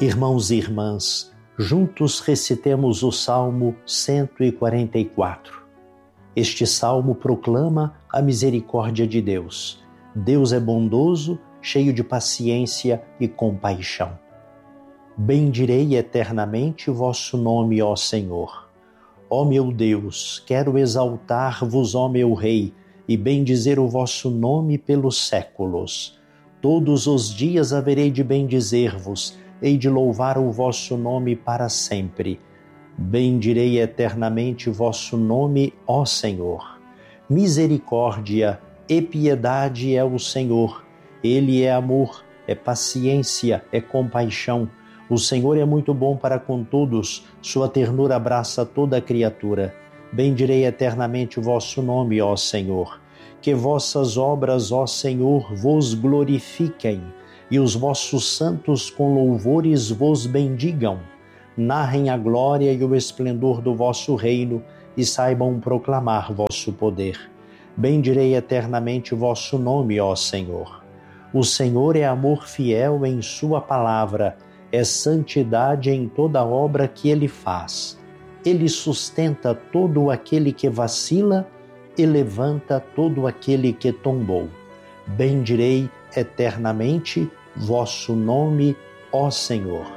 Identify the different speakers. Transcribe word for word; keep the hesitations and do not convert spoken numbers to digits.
Speaker 1: Irmãos e irmãs, juntos recitemos o Salmo cento e quarenta e quatro. Este salmo proclama a misericórdia de Deus. Deus é bondoso, cheio de paciência e compaixão. Bendirei eternamente vosso nome, ó Senhor. Ó meu Deus, quero exaltar-vos, ó meu Rei, e bendizer o vosso nome pelos séculos. Todos os dias haverei de bendizer-vos, hei de louvar o vosso nome para sempre. Bendirei eternamente vosso nome, ó Senhor. Misericórdia e piedade é o Senhor. Ele é amor, é paciência, é compaixão. O Senhor é muito bom para com todos, sua ternura abraça toda a criatura. Bendirei eternamente vosso nome, ó Senhor. Que vossas obras, ó Senhor, vos glorifiquem, e os vossos santos com louvores vos bendigam. Narrem a glória e o esplendor do vosso reino e saibam proclamar vosso poder. Bendirei eternamente vosso nome, ó Senhor. O Senhor é amor fiel em sua palavra, é santidade em toda obra que ele faz. Ele sustenta todo aquele que vacila e levanta todo aquele que tombou. Bendirei eternamente vosso nome, ó Senhor.